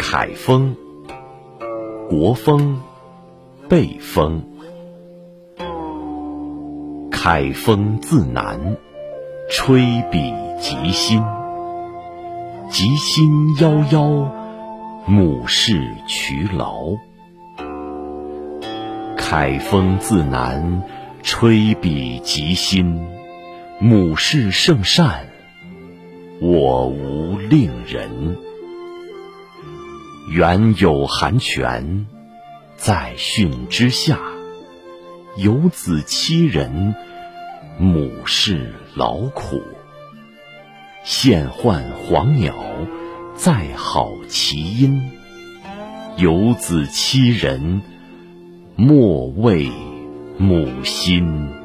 凯风，国风，备风。凯风自南，吹彼极心。极心夭夭，母氏劬劳。凯风自南，吹彼极心。母氏圣善，我无令人。原有寒泉，在汛之下，有子七人，母氏劳苦。现唤黄鸟，再好其音。有子七人，莫为母心。